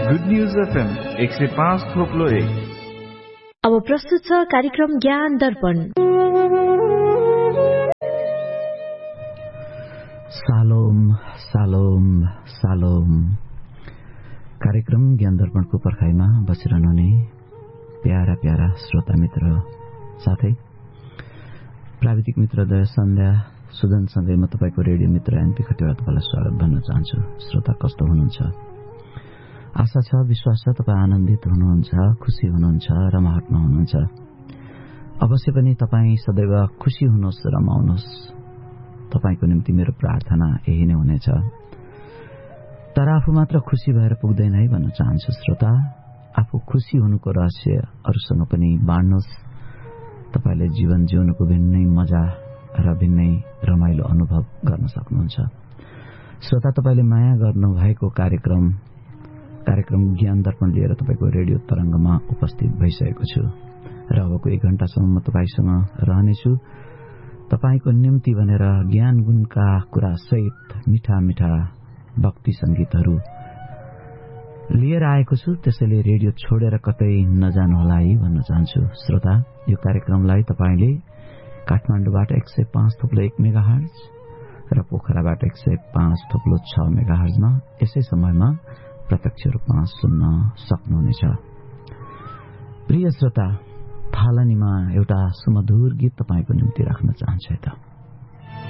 Good news FM 105.1। अब प्रस्तुत छ कार्यक्रम ज्ञान दर्पण। सालोम सालोम सालोम। कार्यक्रम ज्ञान दर्पणको पर्खाइमा बसिरहनुहुने प्यारा प्यारा श्रोता मित्र साथै प्राविधिक मित्र दया सन्ध्या सुदनसँगै म तपाईको रेडियो मित्र एनपी खतिवडा तपाईलाई स्वागत भन्न चाहन्छु। श्रोता कस्तो हुनुहुन्छ? आशा छ, विश्वास छ तपाईँ आनन्दित हुनुहुन्छ, खुशी हुनुहुन्छ, रमाहटमा हुनुहुन्छ। अवश्य पनि तपाईँ सदैव खुशी हुनुहोस्, रमाउनुहोस्। तपाईको निम्ति मेरो प्रार्थना यही नै हुनेछ। तर आफू मात्र खुशी भएर पुग्दैन है भन्न चाहन्छु श्रोता। आफू खुशी हुनुको रहस्य अरूसँग पनि बाँड्नुहोस्। तपाईले जीवन जिउनुको भिन्नै मजा र भिन्नै रमाइलो अनुभव गर्न सक्नुहुन्छ। श्रोता, तपाईले माया गर्नुभएको कार्यक्रम ज्ञान दर्पण लिएर तपाईको रेडियो तरंगमा उपस्थित भइसकेको छु र अबको 1 घण्टासम्म म तपाईसँग रहनेछु। तपाईको निम्ति भनेर ज्ञान गुणका कुरा सहित मिठा मिठा भक्ति संगीतहरू लिएर आएको छु। त्यसैले रेडियो छोडेर कतै नजानुहोला है भन्न चाहन्छु श्रोता। यो कार्यक्रमलाई तपाईले काठमाडौँबाट 105.1 मेगाहर्ज र पोखराबाट 105.6 मेगाहर्ज मा यसै समयमा प्रत्यक्ष रूपमा सुन्न सक्नुहुनेछ। प्रिय श्रोता, थालनीमा एउटा सुमधुर गीत तपाईको निम्ति राख्न चाहन्छु।